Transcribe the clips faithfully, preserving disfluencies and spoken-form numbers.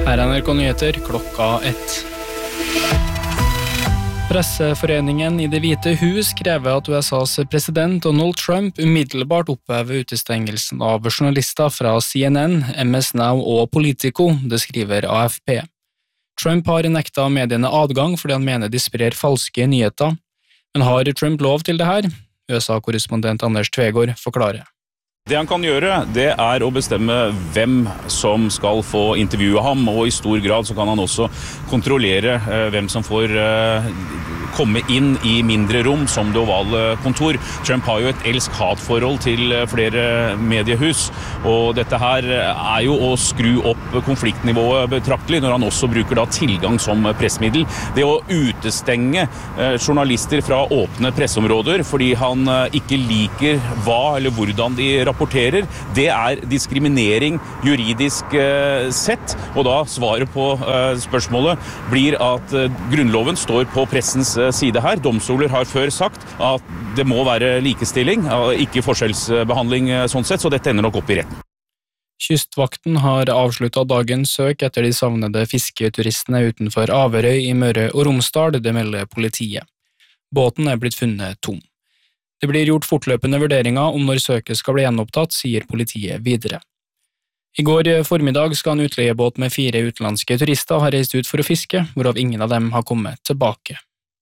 Her er N R K Nyheter klokka ett. Presseforeningen i Det hvite hus krever at U S A's president Donald Trump umiddelbart opphever utestengelsen av journalister fra C N N, M S Now og Politico, det skriver A F P. Trump har nekta mediene adgang fordi han mener de sprer falske nyheter. Men har Trump lov til det her? U S A-korrespondent Anders Tvegård forklarer. Det han kan gjøre, det er å bestemme hvem som skal få intervjue ham, og i stor grad så kan han også kontrollere eh, hvem som får eh, komme inn i mindre rom som det ovale kontor. Trump har jo et elsk-hat-forhold til flere mediehus, og dette her er jo å skru opp konfliktnivået betraktelig når han også bruker da tilgang som pressmiddel. Det å utestenge eh, journalister fra åpne presseområder fordi han eh, ikke liker hva eller hvordan de rapporterer, rapporterer, det er diskriminering juridisk eh, sett, og da svaret på eh, spørsmålet blir at eh, grunnloven står på pressens eh, side her. Domstoler har før sagt at det må være likestilling, ikke forskjellsbehandling eh, sånn sett, så dette ender nok opp i retten. Kystvakten har avsluttet dagens søk etter de savnede fisketuristene utenfor Averøy i Møre og Romsdal, det melder politiet. Båten er blitt funnet tom. Det blir gjort fortløpende vurderinger om når søket skal bli gjenopptatt, sier politiet videre. I går formiddag skal en utleiebåt med fire utenlandske turister ha reist ut for å fiske, hvorav ingen av dem har kommet tilbake.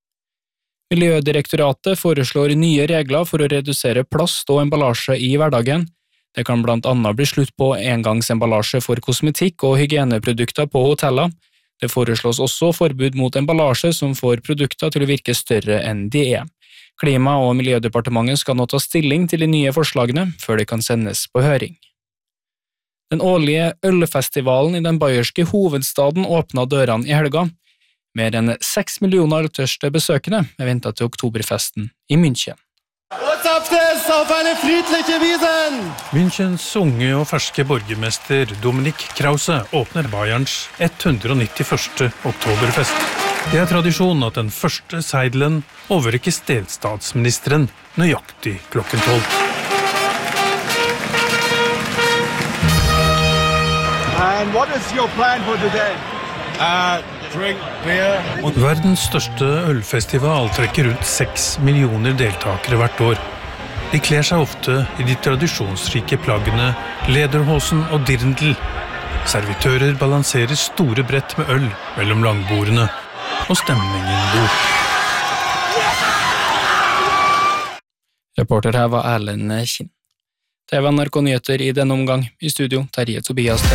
Miljødirektoratet foreslår nye regler for å redusere plast og emballasje i hverdagen. Det kan blant annet bli slutt på engangsemballasje for kosmetikk og hygieneprodukter på hoteller. Det foreslås også forbud mot emballasje som får produkter til å virke større enn de er. Klima- og miljødepartementet skal nå ta stilling til de nye forslagene før de kan sendes på høring. Den årlige ølfestivalen i den bayerske hovedstaden åpnet dørene i helga. Mer enn seks millioner øltørste besøkende er ventet til oktoberfesten i München. Münchens unge og ferske borgermester Dominik Krause åpner Bayerns hundre og nittiførste oktoberfest. Det er tradisjon at den første seidelen overrekkes delstatsministeren nøyaktig klokken tolv. And what is your plan for today? Uh, drink beer. Verdens største ølfestival trekker rundt seks millioner deltakere hvert år. De kler seg ofte i de tradisjonsrike plaggene lederhosen og dirndl. Servitører balanserer store brett med øl mellom langbordene, og stemningen god. Reporter her var Erlend Kinn. T V N R K Nyheter i denne omgang. I studio, Terje Tobias.